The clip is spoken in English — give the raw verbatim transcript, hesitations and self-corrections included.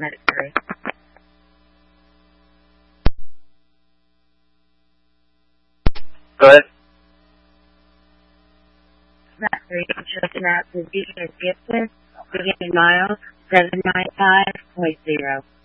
Medic three. Go ahead. Medic three, checking out the D J Gibson, beginning mile seven nine five point zero.